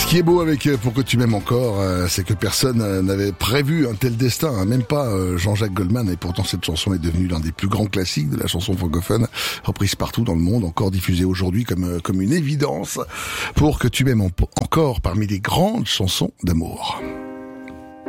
Ce qui est beau avec Pour que tu m'aimes encore, c'est que personne n'avait prévu un tel destin, hein, même pas Jean-Jacques Goldman, et pourtant cette chanson est devenue l'un des plus grands classiques de la chanson francophone, reprise partout dans le monde, encore diffusée aujourd'hui comme une évidence. Pour que tu m'aimes encore parmi les grandes chansons d'amour.